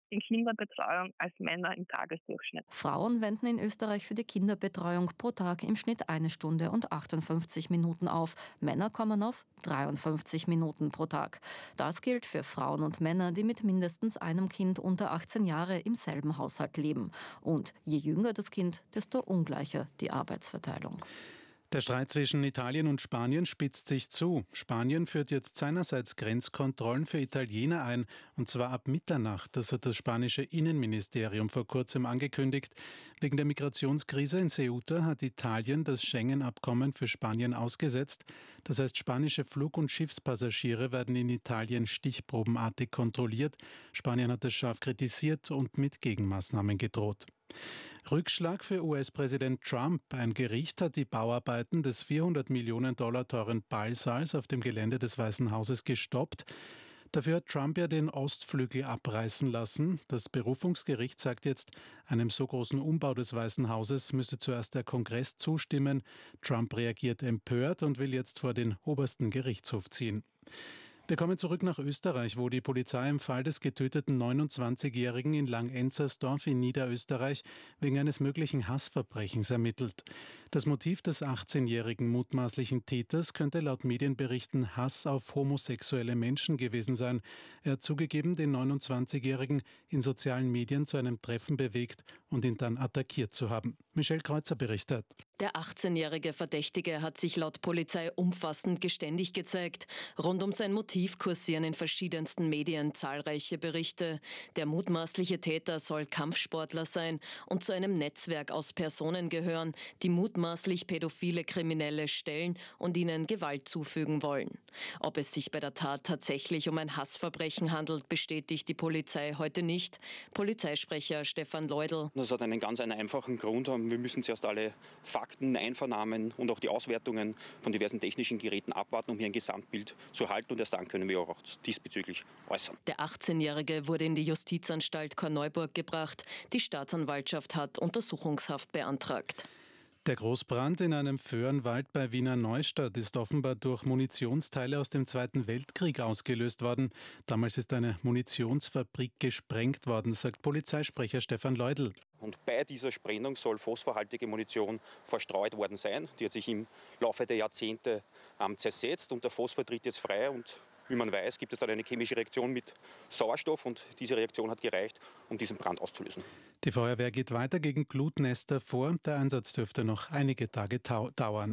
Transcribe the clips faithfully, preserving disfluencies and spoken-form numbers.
in Kinderbetreuung als Männer im Tagesdurchschnitt. Frauen wenden in Österreich für die Kinderbetreuung pro Tag im Schnitt eine Stunde und achtundfünfzig Minuten auf. Männer kommen auf dreiundfünfzig Minuten pro Tag. Das gilt für Frauen und Männer, die mit mindestens einem Kind unter achtzehn Jahre im selben Haushalt leben. Und je jünger das Kind, desto ungleicher die Arbeitsverteilung. Der Streit zwischen Italien und Spanien spitzt sich zu. Spanien führt jetzt seinerseits Grenzkontrollen für Italiener ein, und zwar ab Mitternacht. Das hat das spanische Innenministerium vor kurzem angekündigt. Wegen der Migrationskrise in Ceuta hat Italien das Schengen-Abkommen für Spanien ausgesetzt. Das heißt, spanische Flug- und Schiffspassagiere werden in Italien stichprobenartig kontrolliert. Spanien hat das scharf kritisiert und mit Gegenmaßnahmen gedroht. Rückschlag für U S-Präsident Trump. Ein Gericht hat die Bauarbeiten des vierhundert Millionen Dollar teuren Ballsaals auf dem Gelände des Weißen Hauses gestoppt. Dafür hat Trump ja den Ostflügel abreißen lassen. Das Berufungsgericht sagt jetzt, einem so großen Umbau des Weißen Hauses müsse zuerst der Kongress zustimmen. Trump reagiert empört und will jetzt vor den obersten Gerichtshof ziehen. Wir kommen zurück nach Österreich, wo die Polizei im Fall des getöteten neunundzwanzigjährigen in Langenzersdorf in Niederösterreich wegen eines möglichen Hassverbrechens ermittelt. Das Motiv des achtzehnjährigen mutmaßlichen Täters könnte laut Medienberichten Hass auf homosexuelle Menschen gewesen sein. Er hat zugegeben, den neunundzwanzigjährigen in sozialen Medien zu einem Treffen bewegt und ihn dann attackiert zu haben. Michelle Kreuzer berichtet. Der achtzehnjährige Verdächtige hat sich laut Polizei umfassend geständig gezeigt. Rund um sein Motiv kursieren in verschiedensten Medien zahlreiche Berichte. Der mutmaßliche Täter soll Kampfsportler sein und zu einem Netzwerk aus Personen gehören, die mutmaßlich pädophile Kriminelle stellen und ihnen Gewalt zufügen wollen. Ob es sich bei der Tat tatsächlich um ein Hassverbrechen handelt, bestätigt die Polizei heute nicht. Polizeisprecher Stefan Leudl. Das hat einen ganz einen einfachen Grund. Wir müssen zuerst alle Fakten, Einvernahmen und auch die Auswertungen von diversen technischen Geräten abwarten, um hier ein Gesamtbild zu erhalten. Und erst dann können wir auch diesbezüglich äußern. Der achtzehnjährige wurde in die Justizanstalt Korneuburg gebracht. Die Staatsanwaltschaft hat Untersuchungshaft beantragt. Der Großbrand in einem Föhrenwald bei Wiener Neustadt ist offenbar durch Munitionsteile aus dem Zweiten Weltkrieg ausgelöst worden. Damals ist eine Munitionsfabrik gesprengt worden, sagt Polizeisprecher Stefan Leudl. Und bei dieser Sprengung soll phosphorhaltige Munition verstreut worden sein. Die hat sich im Laufe der Jahrzehnte ähm, zersetzt und der Phosphor tritt jetzt frei. Und wie man weiß, gibt es dann eine chemische Reaktion mit Sauerstoff und diese Reaktion hat gereicht, um diesen Brand auszulösen. Die Feuerwehr geht weiter gegen Glutnester vor. Der Einsatz dürfte noch einige Tage dauern.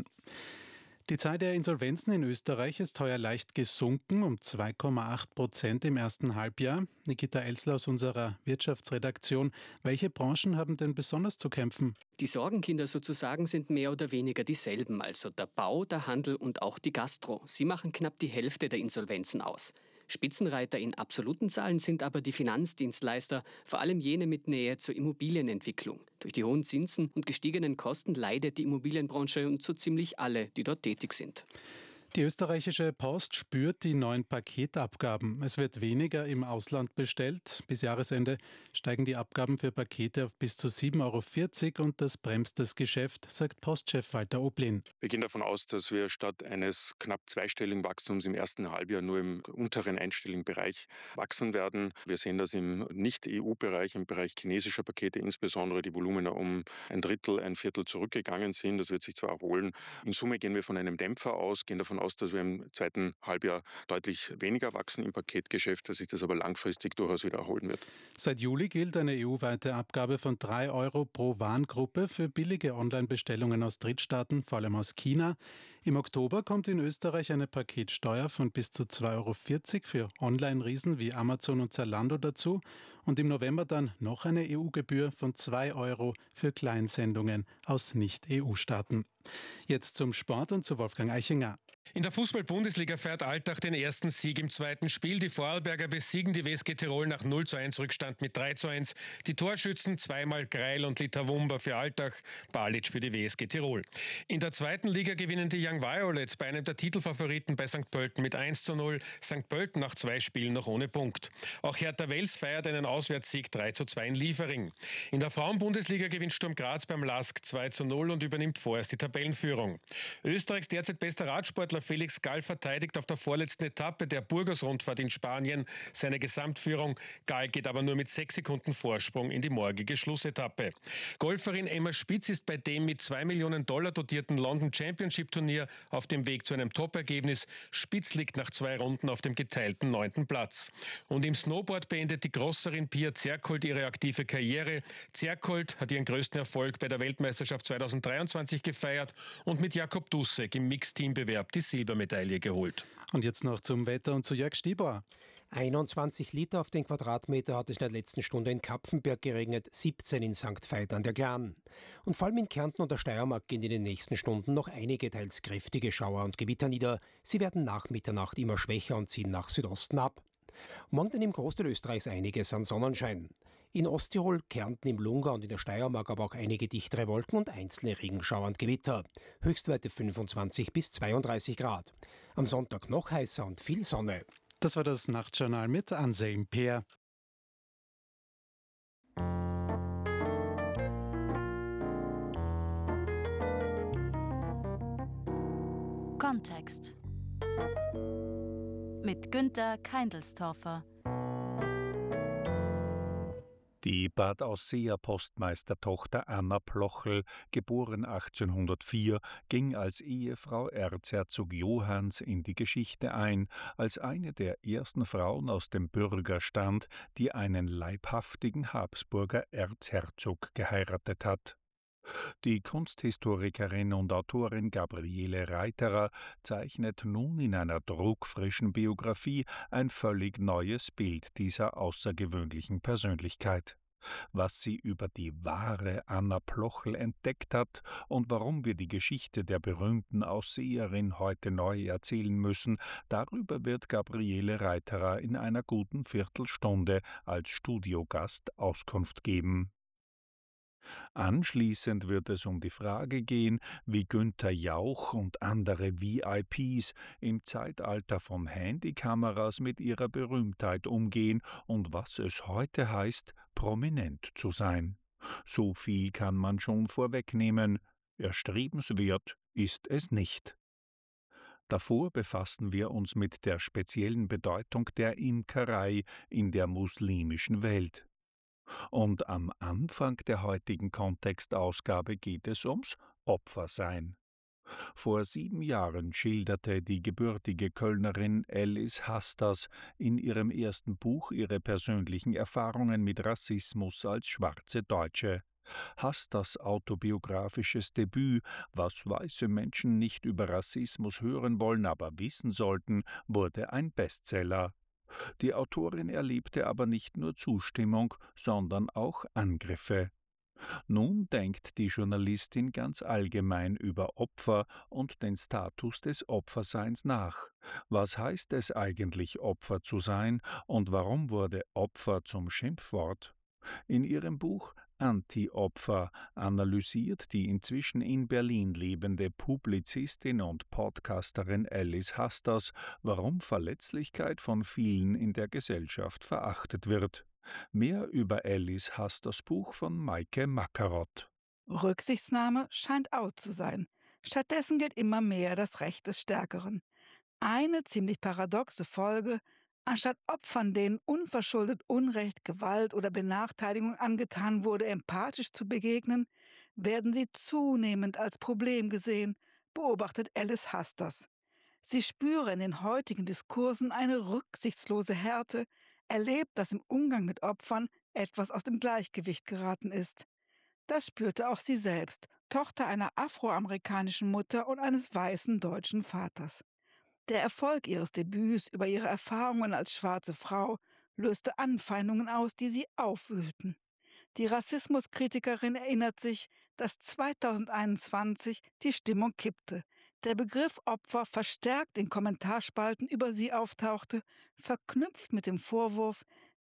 Die Zahl der Insolvenzen in Österreich ist heuer leicht gesunken, um zwei Komma acht Prozent im ersten Halbjahr. Nikita Elsler aus unserer Wirtschaftsredaktion. Welche Branchen haben denn besonders zu kämpfen? Die Sorgenkinder sozusagen sind mehr oder weniger dieselben, also der Bau, der Handel und auch die Gastro. Sie machen knapp die Hälfte der Insolvenzen aus. Spitzenreiter in absoluten Zahlen sind aber die Finanzdienstleister, vor allem jene mit Nähe zur Immobilienentwicklung. Durch die hohen Zinsen und gestiegenen Kosten leidet die Immobilienbranche und so ziemlich alle, die dort tätig sind. Die österreichische Post spürt die neuen Paketabgaben. Es wird weniger im Ausland bestellt. Bis Jahresende steigen die Abgaben für Pakete auf bis zu sieben Euro vierzig und das bremst das Geschäft, sagt Postchef Walter Oblin. Wir gehen davon aus, dass wir statt eines knapp zweistelligen Wachstums im ersten Halbjahr nur im unteren einstelligen Bereich wachsen werden. Wir sehen, dass im Nicht-E U-Bereich, im Bereich chinesischer Pakete insbesondere die Volumina um ein Drittel, ein Viertel zurückgegangen sind. Das wird sich zwar erholen. In Summe gehen wir von einem Dämpfer aus, gehen davon aus, dass wir im zweiten Halbjahr deutlich weniger wachsen im Paketgeschäft, dass sich das aber langfristig durchaus wieder erholen wird. Seit Juli gilt eine E U-weite Abgabe von drei Euro pro Warengruppe für billige Online-Bestellungen aus Drittstaaten, vor allem aus China. Im Oktober kommt in Österreich eine Paketsteuer von bis zu zwei Euro vierzig für Online-Riesen wie Amazon und Zalando dazu und im November dann noch eine E U-Gebühr von zwei Euro für Kleinsendungen aus Nicht-E U-Staaten. Jetzt zum Sport und zu Wolfgang Eichinger. In der Fußball-Bundesliga feiert Altach den ersten Sieg im zweiten Spiel. Die Vorarlberger besiegen die W S G Tirol nach null zu eins Rückstand mit drei zu eins. Die Torschützen zweimal Greil und Litawumba für Altach, Balic für die W S G Tirol. In der zweiten Liga gewinnen die Young Young Violets bei einem der Titelfavoriten bei Sankt Pölten mit eins zu null. Sankt Pölten nach zwei Spielen noch ohne Punkt. Auch Hertha Wels feiert einen Auswärtssieg drei zu zwei in Liefering. In der Frauenbundesliga gewinnt Sturm Graz beim LASK zwei zu null und übernimmt vorerst die Tabellenführung. Österreichs derzeit bester Radsportler Felix Gall verteidigt auf der vorletzten Etappe der Burgos-Rundfahrt in Spanien seine Gesamtführung. Gall geht aber nur mit sechs Sekunden Vorsprung in die morgige Schlussetappe. Golferin Emma Spitz ist bei dem mit zwei Millionen Dollar dotierten London Championship Turnier auf dem Weg zu einem Top-Ergebnis. Spitz liegt nach zwei Runden auf dem geteilten neunten Platz. Und im Snowboard beendet die Crosserin Pia Zerkold ihre aktive Karriere. Zerkold hat ihren größten Erfolg bei der Weltmeisterschaft zweitausenddreiundzwanzig gefeiert und mit Jakob Dussek im Mixteambewerb die Silbermedaille geholt. Und jetzt noch zum Wetter und zu Jörg Stieber. einundzwanzig Liter auf den Quadratmeter hat es in der letzten Stunde in Kapfenberg geregnet, siebzehn in Sankt Veit an der Glan. Und vor allem in Kärnten und der Steiermark gehen in den nächsten Stunden noch einige teils kräftige Schauer und Gewitter nieder. Sie werden nach Mitternacht immer schwächer und ziehen nach Südosten ab. Morgen dann im Großteil Österreichs einiges an Sonnenschein. In Osttirol, Kärnten, im Lunga und in der Steiermark aber auch einige dichtere Wolken und einzelne Regenschauer und Gewitter. Höchstwerte fünfundzwanzig bis zweiunddreißig Grad. Am Sonntag noch heißer und viel Sonne. Das war das Nachtjournal mit Anselm Peer. Kontext mit Günther Keindelstorfer. Die Bad Ausseer Postmeistertochter Anna Plochel, geboren achtzehnhundertvier, ging als Ehefrau Erzherzog Johanns in die Geschichte ein, als eine der ersten Frauen aus dem Bürgerstand, die einen leibhaftigen Habsburger Erzherzog geheiratet hat. Die Kunsthistorikerin und Autorin Gabriele Reiterer zeichnet nun in einer druckfrischen Biografie ein völlig neues Bild dieser außergewöhnlichen Persönlichkeit. Was sie über die wahre Anna Plochel entdeckt hat und warum wir die Geschichte der berühmten Ausseherin heute neu erzählen müssen, darüber wird Gabriele Reiterer in einer guten Viertelstunde als Studiogast Auskunft geben. Anschließend wird es um die Frage gehen, wie Günther Jauch und andere V I Ps im Zeitalter von Handykameras mit ihrer Berühmtheit umgehen und was es heute heißt, prominent zu sein. So viel kann man schon vorwegnehmen, erstrebenswert ist es nicht. Davor befassen wir uns mit der speziellen Bedeutung der Imkerei in der muslimischen Welt. Und am Anfang der heutigen Kontextausgabe geht es ums Opfersein. Vor sieben Jahren schilderte die gebürtige Kölnerin Alice Hastas in ihrem ersten Buch ihre persönlichen Erfahrungen mit Rassismus als schwarze Deutsche. Hastas autobiografisches Debüt, was weiße Menschen nicht über Rassismus hören wollen, aber wissen sollten, wurde ein Bestseller. Die Autorin erlebte aber nicht nur Zustimmung, sondern auch Angriffe. Nun denkt die Journalistin ganz allgemein über Opfer und den Status des Opferseins nach. Was heißt es eigentlich, Opfer zu sein, und warum wurde Opfer zum Schimpfwort? In ihrem Buch Anti-Opfer analysiert die inzwischen in Berlin lebende Publizistin und Podcasterin Alice Hastas, warum Verletzlichkeit von vielen in der Gesellschaft verachtet wird. Mehr über Alice Hastas Buch von Maike Makarott. Rücksichtsnahme scheint out zu sein. Stattdessen gilt immer mehr das Recht des Stärkeren. Eine ziemlich paradoxe Folge: Anstatt Opfern, denen unverschuldet Unrecht, Gewalt oder Benachteiligung angetan wurde, empathisch zu begegnen, werden sie zunehmend als Problem gesehen, beobachtet Alice Hastas. Sie spüre in den heutigen Diskursen eine rücksichtslose Härte, erlebt, dass im Umgang mit Opfern etwas aus dem Gleichgewicht geraten ist. Das spürte auch sie selbst, Tochter einer afroamerikanischen Mutter und eines weißen deutschen Vaters. Der Erfolg ihres Debüts über ihre Erfahrungen als schwarze Frau löste Anfeindungen aus, die sie aufwühlten. Die Rassismuskritikerin erinnert sich, dass zweitausendeinundzwanzig die Stimmung kippte. Der Begriff Opfer verstärkt in Kommentarspalten über sie auftauchte, verknüpft mit dem Vorwurf,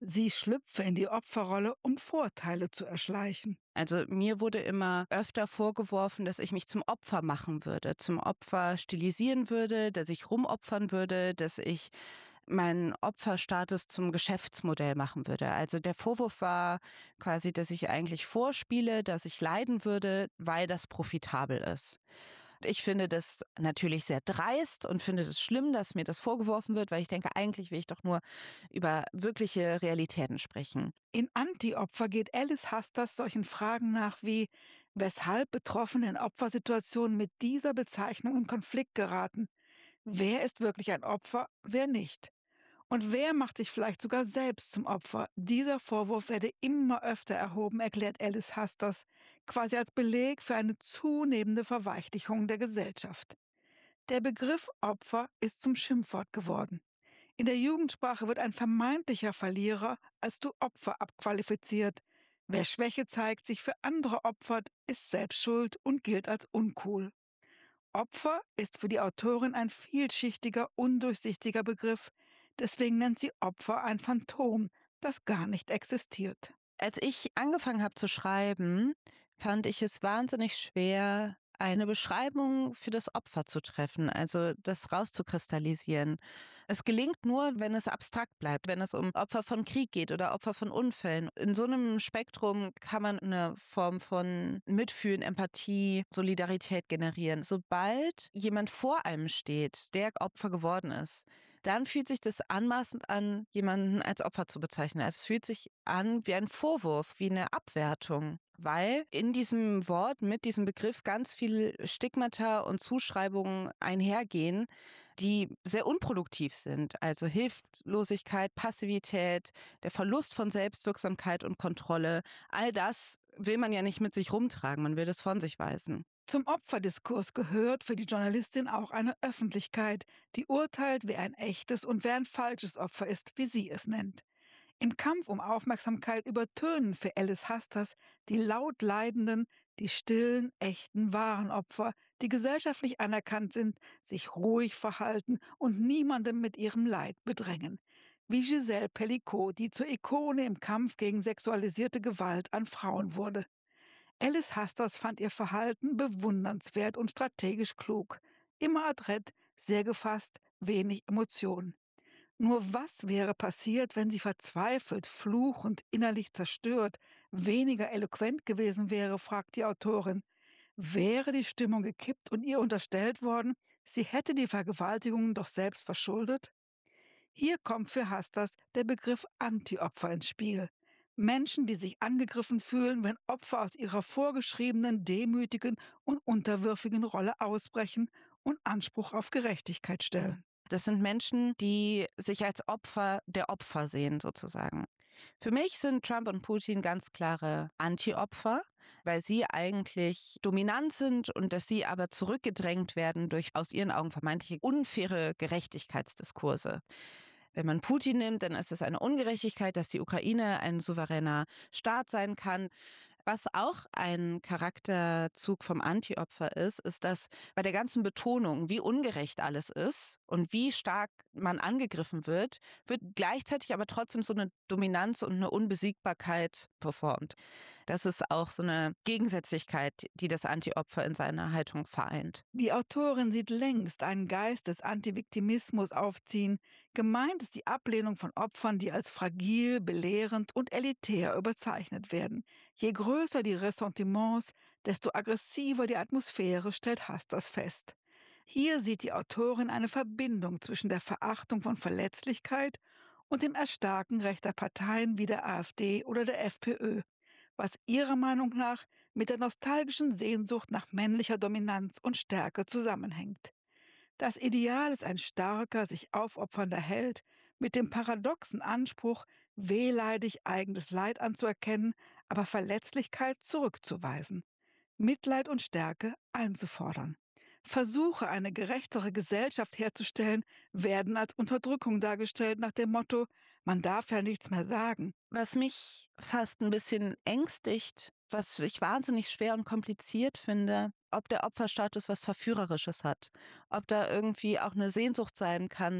Sie schlüpfe in die Opferrolle, um Vorteile zu erschleichen. Also mir wurde immer öfter vorgeworfen, dass ich mich zum Opfer machen würde, zum Opfer stilisieren würde, dass ich rumopfern würde, dass ich meinen Opferstatus zum Geschäftsmodell machen würde. Also der Vorwurf war quasi, dass ich eigentlich vorspiele, dass ich leiden würde, weil das profitabel ist. Ich finde das natürlich sehr dreist und finde es schlimm, dass mir das vorgeworfen wird, weil ich denke, eigentlich will ich doch nur über wirkliche Realitäten sprechen. In Anti-Opfer geht Alice Hasters solchen Fragen nach wie, weshalb Betroffene in Opfersituationen mit dieser Bezeichnung in Konflikt geraten. Wer ist wirklich ein Opfer, wer nicht? Und wer macht sich vielleicht sogar selbst zum Opfer? Dieser Vorwurf werde immer öfter erhoben, erklärt Alice Hasters, quasi als Beleg für eine zunehmende Verweichlichung der Gesellschaft. Der Begriff Opfer ist zum Schimpfwort geworden. In der Jugendsprache wird ein vermeintlicher Verlierer als du Opfer abqualifiziert. Wer Schwäche zeigt, sich für andere opfert, ist selbst schuld und gilt als uncool. Opfer ist für die Autorin ein vielschichtiger, undurchsichtiger Begriff. Deswegen nennt sie Opfer ein Phantom, das gar nicht existiert. Als ich angefangen habe zu schreiben, fand ich es wahnsinnig schwer, eine Beschreibung für das Opfer zu treffen, also das rauszukristallisieren. Es gelingt nur, wenn es abstrakt bleibt, wenn es um Opfer von Krieg geht oder Opfer von Unfällen. In so einem Spektrum kann man eine Form von Mitfühlen, Empathie, Solidarität generieren. Sobald jemand vor einem steht, der Opfer geworden ist, dann fühlt sich das anmaßend an, jemanden als Opfer zu bezeichnen. Also es fühlt sich an wie ein Vorwurf, wie eine Abwertung, weil in diesem Wort, mit diesem Begriff ganz viel Stigmata und Zuschreibungen einhergehen, die sehr unproduktiv sind. Also Hilflosigkeit, Passivität, der Verlust von Selbstwirksamkeit und Kontrolle. All das will man ja nicht mit sich rumtragen, man will das von sich weisen. Zum Opferdiskurs gehört für die Journalistin auch eine Öffentlichkeit, die urteilt, wer ein echtes und wer ein falsches Opfer ist, wie sie es nennt. Im Kampf um Aufmerksamkeit übertönen für Alice Hasters die laut Leidenden, die stillen, echten, wahren Opfer, die gesellschaftlich anerkannt sind, sich ruhig verhalten und niemandem mit ihrem Leid bedrängen. Wie Gisèle Pelicot, die zur Ikone im Kampf gegen sexualisierte Gewalt an Frauen wurde. Alice Hasters fand ihr Verhalten bewundernswert und strategisch klug. Immer adrett, sehr gefasst, wenig Emotion. Nur was wäre passiert, wenn sie verzweifelt, fluchend, innerlich zerstört, weniger eloquent gewesen wäre, fragt die Autorin. Wäre die Stimmung gekippt und ihr unterstellt worden, sie hätte die Vergewaltigungen doch selbst verschuldet? Hier kommt für Hasters der Begriff Anti-Opfer ins Spiel. Menschen, die sich angegriffen fühlen, wenn Opfer aus ihrer vorgeschriebenen, demütigen und unterwürfigen Rolle ausbrechen und Anspruch auf Gerechtigkeit stellen. Das sind Menschen, die sich als Opfer der Opfer sehen, sozusagen. Für mich sind Trump und Putin ganz klare Anti-Opfer, weil sie eigentlich dominant sind und dass sie aber zurückgedrängt werden durch aus ihren Augen vermeintliche unfaire Gerechtigkeitsdiskurse. Wenn man Putin nimmt, dann ist es eine Ungerechtigkeit, dass die Ukraine ein souveräner Staat sein kann. Was auch ein Charakterzug vom Anti-Opfer ist, ist, dass bei der ganzen Betonung, wie ungerecht alles ist und wie stark man angegriffen wird, wird gleichzeitig aber trotzdem so eine Dominanz und eine Unbesiegbarkeit performt. Das ist auch so eine Gegensätzlichkeit, die das Anti-Opfer in seiner Haltung vereint. Die Autorin sieht längst einen Geist des Antiviktimismus aufziehen. Gemeint ist die Ablehnung von Opfern, die als fragil, belehrend und elitär überzeichnet werden. Je größer die Ressentiments, desto aggressiver die Atmosphäre, stellt Hasters fest. Hier sieht die Autorin eine Verbindung zwischen der Verachtung von Verletzlichkeit und dem Erstarken rechter Parteien wie der AfD oder der FPÖ, was ihrer Meinung nach mit der nostalgischen Sehnsucht nach männlicher Dominanz und Stärke zusammenhängt. Das Ideal ist ein starker, sich aufopfernder Held mit dem paradoxen Anspruch, wehleidig eigenes Leid anzuerkennen, aber Verletzlichkeit zurückzuweisen, Mitleid und Stärke einzufordern. Versuche, eine gerechtere Gesellschaft herzustellen, werden als Unterdrückung dargestellt nach dem Motto, man darf ja nichts mehr sagen. Was mich fast ein bisschen ängstigt, was ich wahnsinnig schwer und kompliziert finde, ob der Opferstatus was Verführerisches hat, ob da irgendwie auch eine Sehnsucht sein kann,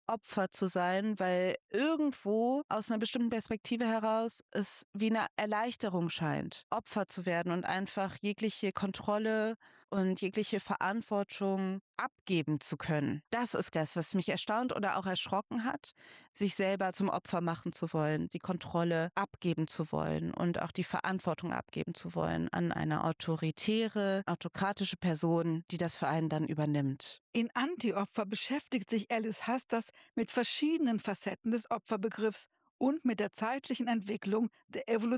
Opfer zu sein, weil irgendwo aus einer bestimmten Perspektive heraus es wie eine Erleichterung scheint, Opfer zu werden und einfach jegliche Kontrolle und jegliche Verantwortung abgeben zu können. Das ist das, was mich erstaunt oder auch erschrocken hat, sich selber zum Opfer machen zu wollen, die Kontrolle abgeben zu wollen und auch die Verantwortung abgeben zu wollen an eine autoritäre, autokratische Person, die das für einen dann übernimmt. In Anti-Opfer beschäftigt sich Alice Hastas mit verschiedenen Facetten des Opferbegriffs und mit der zeitlichen Entwicklung der Evolution